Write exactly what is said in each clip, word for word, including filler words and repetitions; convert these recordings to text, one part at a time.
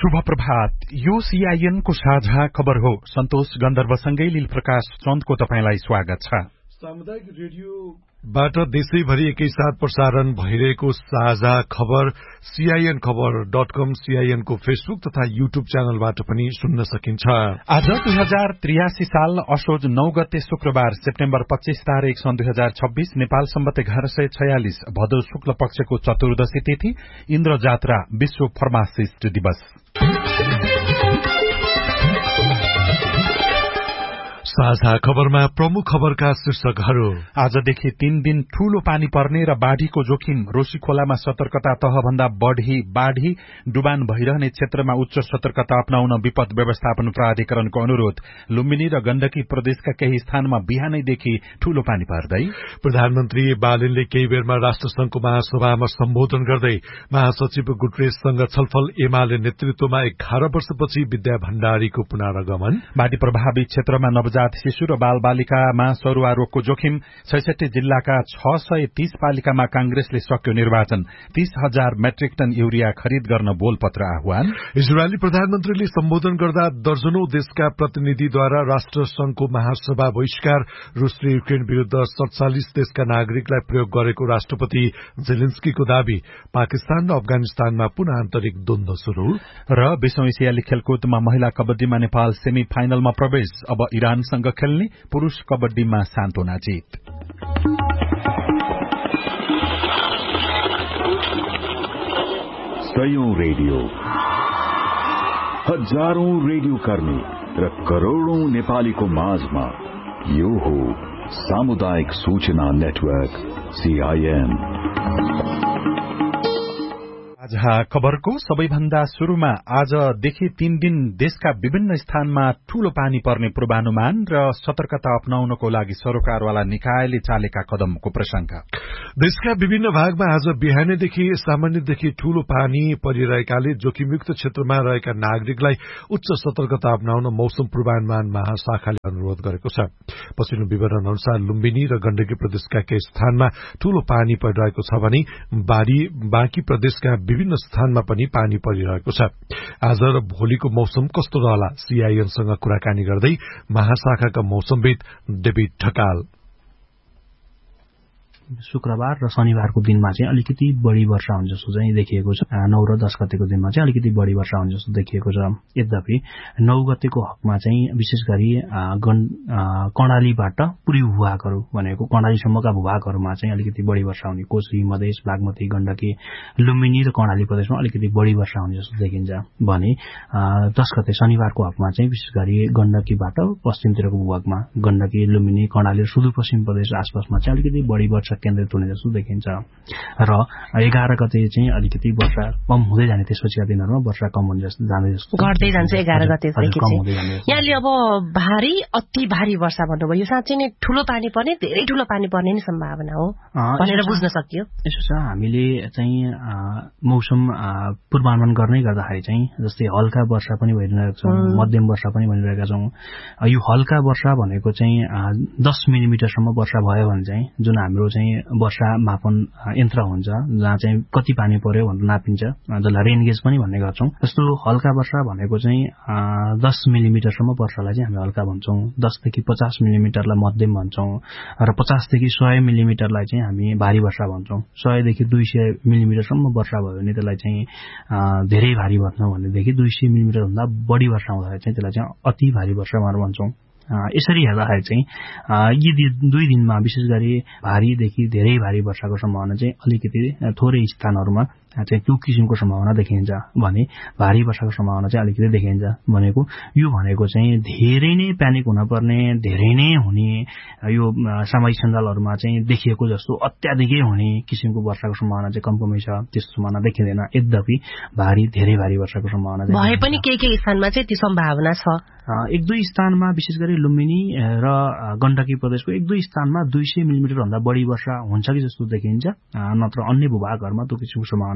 शुभ प्रभात। यो सीआईएन को साझा खबर हो। सन्तोष गन्धर्वसँगै लील प्रकाश चन्दको तपाईंलाई स्वागत छ। सामुदायिक रेडियोबाट देशैभरि एकैसाथ प्रसारण भइरहेको साझा खबर सीआईएन खबर डट कम, सीआईएन को फेसबुक तथा युट्युब च्यानलबाट पनि सुन्न सकिन्छ। आज दुई हजार त्रियासी साल असोज नौ गते शुक्रबार सेप्टेम्बर पच्चीस तारिक सन् दुई हजार छब्बीस नेपाल सम्बत एघार सय छयालिस भदौ शुक्ल पक्षको चतुर्दशी तिथि इन्द्र जात्रा विश्व फार्मासिस्ट दिवस। साझा खबरमा प्रमुख खबरका शीर्षकहरू। आजदेखि तीन दिन ठूलो पानी पर्ने र बाढ़ीको जोखिम। रोशी खोलामा सतर्कता तहभन्दा बढ़ी बाढ़ी। डुबान भइरहने क्षेत्रमा उच्च सतर्कता अपनाउन विपद व्यवस्थापन प्राधिकरणको अनुरोध। लुम्बिनी र गण्डकी प्रदेशका केही स्थानमा बिहानैदेखि ठूलो पानी पर्दै। प्रधानमन्त्री बालेनले केही बेरमा राष्ट्रसंघको महासभामा सम्बोधन गर्दै महासचिव गुटरेससँग छलफल। एमाले नेतृत्वमा एघार वर्षपछि विद्या भण्डारीको पुनरागमन। बाढ़ी प्रभावित क्षेत्रमा नवजात शिशु र बाल बालिकामा सरुवा रोगको जोखिम। छैसठी जिल्लाका छ सय तीस पालिकामा कांग्रेसले सक्यो निर्वाचन। तीस हजार मेट्रिक टन यूरिया खरिद गर्न बोलपत्र आह्वान। इजरायली प्रधानमन्त्रीले सम्बोधन गर्दा दर्जनौं देशका प्रतिनिधिद्वारा राष्ट्रसंघको महासभा बहिष्कार। रूस र युक्रेन विरूद्ध सड़चालिस देशका नागरिकलाई प्रयोग गरेको राष्ट्रपति जेलेन्स्कीको दावी। पाकिस्तान र अफगानिस्तानमा पुनः आन्तरिक द्वन्द्व शुरू। र बीसौं एसियाली खेलकुदमा महिला कबड्डीमा नेपाल सेमी फाइनलमा प्रवेश। अब इरान सँग खेल्ने। पुरूष कबड्डीमा सान्तोना जित। सयौं रेडियो, हजारौं रेडियो कर्मी र करोड़ौं नेपालीको माझमा यो हो सामुदायिक सूचना नेटवर्क सीआईएन। साझा खबरको सबैभन्दा शुरूमा आजदेखि तीन दिन देशका विभिन्न स्थानमा ठूलो पानी पर्ने पूर्वानुमान र सतर्कता अपनाउनको लागि सरोकारवाला निकायले चालेका कदमको प्रशंसा। देशका विभिन्न भागमा आज बिहानैदेखि सामान्यदेखि ठूलो पानी परिरहेकाले जोखिमयुक्त क्षेत्रमा रहेका नागरिकलाई उच्च सतर्कता अपनाउन मौसम पूर्वानुमान महाशाखाले अनुरोध गरेको छ। पछिल्लो विवरण अनुसार लुम्बिनी र गण्डकी प्रदेशका केही स्थानमा ठूलो पानी परिरहेको छ भने बाँकी प्रदेशका विभिन्न स्थानमा पनि पानी परिरहेको छ। आज र भोलिको मौसम कस्तो रहला सीआईएनसँग कुराकानी गर्दै महाशाखाका मौसमविद डेभिड ढकाल। शुक्रबार र शनिबारको दिनमा चाहिँ अलिकति बढ़ी वर्षा हुन्छ जस्तो चाहिँ देखिएको छ। नौ र दस गतेको दिनमा चाहिँ अलिकति बढ़ी वर्षा हुन्छ जस्तो देखिएको छ। यद्यपि नौ गतेको हकमा चाहिँ विशेष गरी कर्णालीबाट पूर्वी भूभागहरू भनेको कर्णालीसम्मका भूभागहरूमा चाहिँ अलिकति बढ़ी वर्षा हुने। कोशी, मधेस, बागमती, गण्डकी, लुम्बिनी र कर्णाली प्रदेशमा अलिकति बढ़ी वर्षा हुने जस्तो देखिन्छ भने दस गते शनिबारको हकमा चाहिँ विशेष गरी गण्डकीबाट पश्चिमतिरको भूभागमा गण्डकी, लुम्बिनी, कर्णाली र सुदूरपश्चिम प्रदेश आसपासमा चाहिँ अलिकति बढ़ी वर्षा केन्द्रित हुने जस्तो देखिन्छ। र एघार गते चाहिँ अलिकति वर्षा कम हुँदै जाने, त्यसपछिका दिनहरूमा वर्षा कम हुने जस्तो जाने जस्तो घट्दै जान्छ। एघार गतेदेखि चाहिँ यहाँले अब भारी अति भारी वर्षा भन्नुभयो, यो साँच्चै नै ठूलो पानी पर्ने, धेरै ठूलो पानी पर्ने नै सम्भावना हो भनेर बुझ्न सकियो। यसो छ, हामीले चाहिँ मौसम पूर्वानुमान गर्नै गर्दाखेरि चाहिँ जस्तै हल्का वर्षा पनि भइरहेका छौँ, मध्यम वर्षा पनि भनिरहेका छौँ। यो हल्का वर्षा भनेको चाहिँ दस मिलिमिटरसम्म वर्षा भयो भने चाहिँ जुन हाम्रो चाहिँ वर्षा मापन यन्त्र हुन्छ जहाँ चाहिँ कति पानी पर्यो भनेर नापिन्छ, जसलाई रेन गेज पनि भन्ने गर्छौं। जस्तो हल्का वर्षा भनेको चाहिँ दस मिलिमिटरसम्म वर्षालाई चाहिँ हामी हल्का भन्छौं। दसदेखि पचास मिलिमिटरलाई मध्यम भन्छौं र पचासदेखि सय मिलिमिटरलाई चाहिँ हामी भारी वर्षा भन्छौं। सयदेखि दुई सय मिलिमिटरसम्म वर्षा भयो भने त्यसलाई चाहिँ धेरै भारी भन्छौं। भनेदेखि दुई सय मिलिमिटर भन्दा बढी वर्षा हुँदाखेरि चाहिँ त्यसलाई चाहिँ अति भारी वर्षा भनेर भन्छौं। यसरी हेर्दाखेरि चाहिँ यी दुई दिनमा विशेष गरी भारीदेखि धेरै भारी वर्षाको सम्भावना चाहिँ अलिकति थोरै स्थानहरूमा चाहिँ त्यो किसिमको सम्भावना देखिन्छ भने भारी वर्षाको सम्भावना चाहिँ अलिकति देखिन्छ। भनेको यो भनेको चाहिँ धेरै नै प्यानिक हुन पर्ने, धेरै नै हुने, यो सामाजिक सञ्जालहरूमा चाहिँ देखिएको जस्तो अत्याधिकै हुने किसिमको वर्षाको सम्भावना चाहिँ कम कमै छ, त्यस्तो सम्भावना देखिँदैन। यद्यपि भारी धेरै भारी वर्षाको सम्भावना भए पनि केही केही स्थानमा चाहिँ त्यो सम्भावना छ। एक दुई स्थानमा विशेष गरी लुम्बिनी र गण्डकी प्रदेशको एक दुई स्थानमा दुई सय मिलिमिटर भन्दा बढी वर्षा हुन्छ कि जस्तो देखिन्छ, नत्र अन्य भूभागहरूमा त्यो किसिमको सम्भावना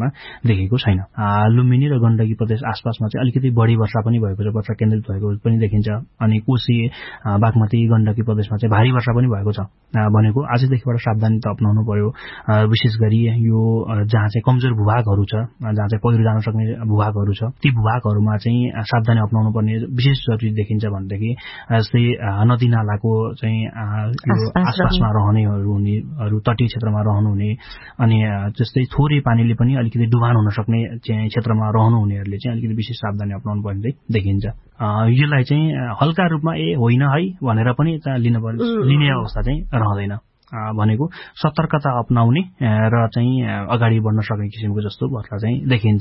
देखेको छैन। लुम्बिनी र गण्डकी प्रदेश आसपासमा चाहिँ अलिकति बढी वर्षा पनि भएको छ, वर्षा केन्द्रित भएको पनि देखिन्छ। अनि कोशी, बागमती, गण्डकी प्रदेशमा चाहिँ भारी वर्षा पनि भएको छ भनेको आजदेखिबाट सावधानी त अपनाउनु पर्यो। विशेष गरी यो जहाँ चाहिँ कमजोर भूभागहरू छ, जहाँ चाहिँ पहिरो जान सक्ने भूभागहरू छ, ती भूभागहरूमा चाहिँ सावधानी अपनाउनु पर्ने विशेष जरुरी देखिन्छ। भनेदेखि जस्तै नदी नालाको चाहिँ आसपासमा रहनेहरू हुनेहरू, तटीय क्षेत्रमा रहनुहुने, अनि जस्तै थोरै पानीले पनि अलिकति डुबान हुन सक्ने चाहिँ क्षेत्रमा रहनुहुनेहरूले चाहिँ अलिकति विशेष सावधानी अपनाउनु पर्ने देखिन्छ। यसलाई चाहिँ हल्का रूपमा ए होइन है भनेर पनि लिन लिने अवस्था चाहिँ रहँदैन। भनेको सतर्कता अपनाउने र चाहिँ अगाडि बढ्न सक्ने किसिमको जस्तो वर्षा चाहिँ देखिन्छ।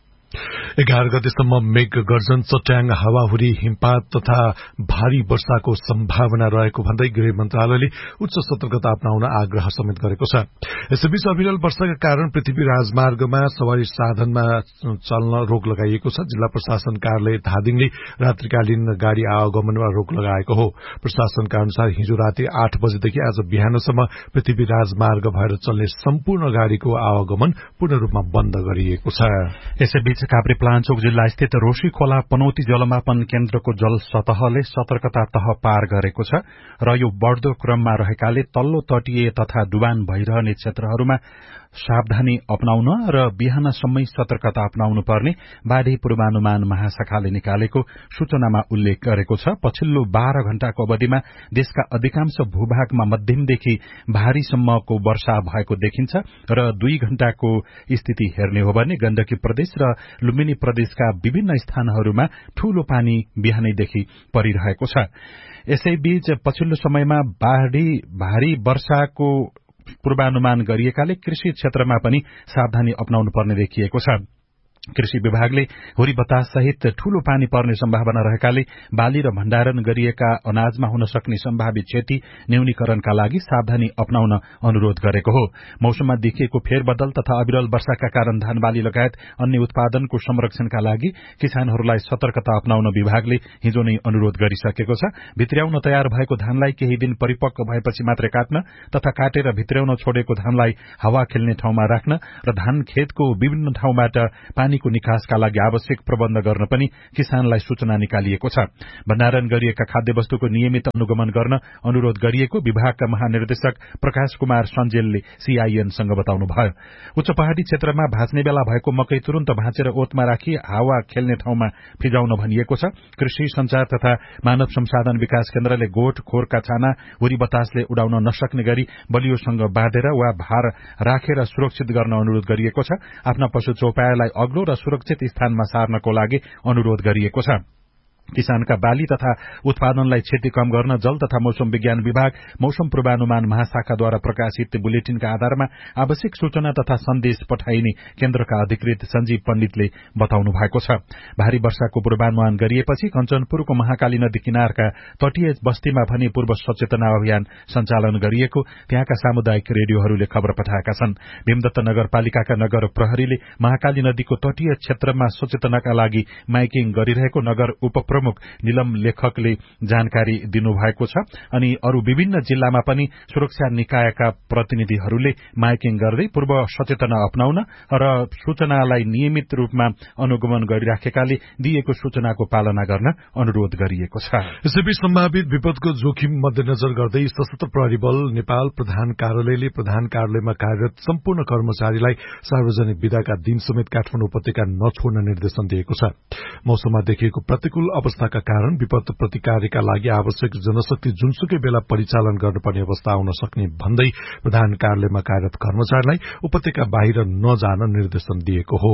एघार गतेसम्म मेघ गर्जन, चट्याङ, हावाहुरी, हिमपात तथा भारी वर्षाको सम्भावना रहेको भन्दै गृह मन्त्रालयले उच्च सतर्कता अपनाउन आग्रह समेत गरेको छ। यसैबीच अविरल वर्षाका कारण पृथ्वी राजमार्गमा सवारी साधनमा चल्न रोक लगाइएको छ। जिल्ला प्रशासन कार्यालय धादिङले रात्रिकालीन गाड़ी आवागमनमा रोक लगाएको हो। प्रशासनका अनुसार हिजो राति आठ बजेदेखि आज बिहानसम्म पृथ्वी राजमार्ग भएर चल्ने सम्पूर्ण गाड़ीको आवागमन पूर्ण रूपमा बन्द गरिएको छ। यसैबीच काभ्रेपलाञ्चोक जिल्ला स्थित रोशी खोला पनौती जलमापन केन्द्रको जल सतहले सतर्कता तह पार गरेको छ र यो बढ्दो क्रममा रहेकाले तल्लो तटीय तथा डुबान भइरहने क्षेत्रहरूमा सावधानी अपनाउन र बिहानसम्मै सतर्कता अपनाउनु पर्ने बाढ़ी पूर्वानुमान महाशाखाले निकालेको सूचनामा उल्लेख गरेको छ। पछिल्लो बाह्र घण्टाको अवधिमा देशका अधिकांश भूभागमा मध्यमदेखि भारीसम्मको वर्षा भएको देखिन्छ र दुई घण्टाको स्थिति हेर्ने हो भने गण्डकी प्रदेश र लुम्बिनी प्रदेशका विभिन्न स्थानहरूमा ठूलो पानी बिहानैदेखि परिरहेको छ। यसैबीच पछिल्लो समयमा बाढ़ी भारी वर्षाको पूर्वानुमान गरिएकाले कृषि क्षेत्रमा पनि सावधानी अपनाउनु पर्ने देखिएको छ। कृषि विभागले हुरी बतास सहित ठूलो पानी पर्ने सम्भावना रहेकाले बाली र भण्डारण गरिएका अनाजमा हुन सक्ने सम्भावित क्षति न्यूनीकरणका लागि सावधानी अपनाउन अनुरोध गरेको हो। मौसममा देखिएको फेरबदल तथा अविरल वर्षाका कारण धान बाली लगायत अन्य उत्पादनको संरक्षणका लागि किसानहरूलाई सतर्कता अपनाउन विभागले हिजो नै अनुरोध गरिसकेको छ। भित्र्याउन तयार भएको धानलाई केही दिन परिपक्व भएपछि मात्रै काट्न तथा काटेर भित्र्याउन छोडेको धानलाई हावा खेल्ने ठाउँमा राख्न र धान खेतको विभिन्न ठाउँबाट पानीको निकासका लागि आवश्यक प्रबन्ध गर्न पनि किसानलाई सूचना निकालिएको छ। भण्डारण गरिएका खाद्य वस्तुको नियमित अनुगमन गर्न अनुरोध गरिएको विभागका महानिर्देशक प्रकाश कुमार सञ्जेलले सीआईएनसँग बताउनुभयो। उच्च पहाड़ी क्षेत्रमा भाँच्ने बेला भएको मकै तुरन्त भाँचेर ओतमा राखी हावा खेल्ने ठाउँमा फिजाउन भनिएको छ। कृषि संचार तथा मानव संसाधन विकास केन्द्रले गोठ खोरका छाना हुरी बतासले उडाउन नसक्ने गरी बलियोसँग बाँधेर वा भार राखेर सुरक्षित गर्न अनुरोध गरिएको छ। आफ्ना पशु चौपायालाई अग्लो र सुरक्षित स्थानमा सार्नको लागि अनुरोध गरिएको छ। किसानका बाली तथा उत्पादनलाई क्षति कम गर्न जल तथा मौसम विज्ञान विभाग मौसम पूर्वानुमान महाशाखाद्वारा प्रकाशित बुलेटिनका आधारमा आवश्यक सूचना तथा सन्देश पठाइने केन्द्रका अधिकृत सञ्जीव पण्डितले बताउनु भएको छ। भारी वर्षाको पूर्वानुमान गरिएपछि कञ्चनपुरको महाकाली नदी किनारका तटीय बस्तीमा भने पूर्व सचेतना अभियान सञ्चालन गरिएको त्यहाँका सामुदायिक रेडियोहरूले खबर पठाएका छन्। भीमदत्त नगरपालिकाका नगर प्रहरीले महाकाली नदीको तटीय क्षेत्रमा सचेतनाका लागि माइकिङ गरिरहेको नगर उप प्रमुख निलम लेखकले जानकारी दिनुभएको छ। अनि अरू विभिन्न जिल्लामा पनि सुरक्षा निकायका प्रतिनिधिहरूले माइकिङ गर्दै पूर्व सचेतना अपनाउन र सूचनालाई नियमित रूपमा अनुगमन गरिराखेकाले दिएको सूचनाको पालना गर्न अनुरोध गरिएको छ। यसैबीच सम्भावित विपदको जोखिम मध्यनजर गर्दै सशस्त्र प्रहरी बल नेपाल प्रधान कार्यालयले प्रधान कार्यालयमा कार्यरत सम्पूर्ण कर्मचारीलाई सार्वजनिक विदाका दिन समेत काठमाडौँ उपत्यका नछोड्न निर्देशन दिएको छ। मौसममा देखिएको प्रतिकूल अवस्थाका कारण विपद प्रतिकारका लागि आवश्यक जनशक्ति जुनसुकै बेला परिचालन गर्नुपर्ने अवस्था आउन सक्ने भन्दै प्रधान कार्यालयमा कार्यरत कर्मचारीलाई उपत्यका बाहिर नजान निर्देशन दिएको हो।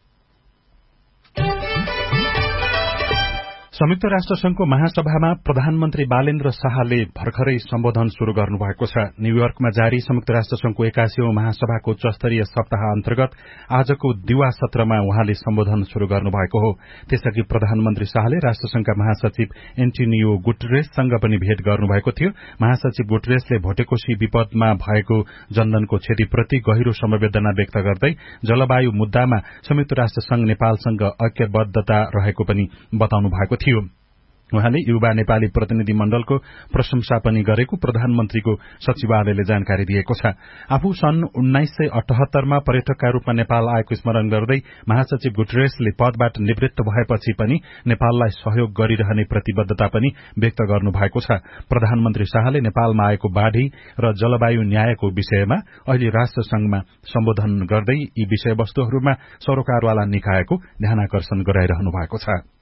संयुक्त राष्ट्र संघको महासभामा प्रधानमन्त्री बालेन्द्र शाहले भर्खरै सम्बोधन शुरू गर्नुभएको छ। न्यूयोर्कमा जारी संयुक्त राष्ट्र संघको एकासीऔं महासभाको उच्च स्तरीय सप्ताह अन्तर्गत आजको दिवा सत्रमा उहाँले सम्बोधन शुरू गर्नुभएको हो। त्यसअघि प्रधानमन्त्री शाहले राष्ट्रसंघका महासचिव एन्टोनियो गुटेरेससँग पनि भेट गर्नुभएको थियो। महासचिव गुटेरेसले भोटेकोशी विपदमा भएको जनधनको क्षतिप्रति गहिरो संवेदना व्यक्त गर्दै जलवायु मुद्दामा संयुक्त राष्ट्र संघ नेपालसँग ऐक्यबद्धता रहेको पनि बताउनु भएको थियो। उहाँले युवा नेपाली प्रतिनिधि मण्डलको प्रशंसा पनि गरेको प्रधानमन्त्रीको सचिवालयले जानकारी दिएको छ। आफू सन् उन्नाइस सय अठहत्तरमा पर्यटकका रूपमा नेपाल आएको स्मरण गर्दै महासचिव गुटरेसले पदबाट निवृत्त भएपछि पनि नेपाललाई सहयोग गरिरहने प्रतिबद्धता पनि व्यक्त गर्नु भएको छ। प्रधानमन्त्री शाहले नेपालमा आएको बाढ़ी र जलवायु न्यायको विषयमा अहिले राष्ट्रसंघमा सम्बोधन गर्दै यी विषयवस्तुहरूमा सरोकारवाला निकायको ध्यानाकर्षण गराइरहनु भएको छ।